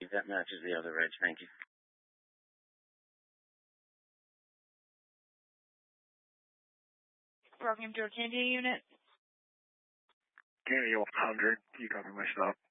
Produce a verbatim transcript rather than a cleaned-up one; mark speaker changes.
Speaker 1: believe that matches the other reg. Thank you.
Speaker 2: Welcome to Arcadia unit.
Speaker 3: Kennedy one hundred, you copy my stop?